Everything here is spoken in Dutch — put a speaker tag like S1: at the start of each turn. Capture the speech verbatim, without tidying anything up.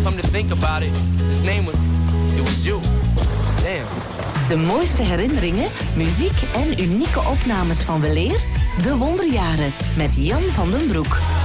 S1: Come to think about it, his name was, it was you. Damn.
S2: De mooiste herinneringen, muziek en unieke opnames van weleer? De Wonderjaren met Jan van den Broek.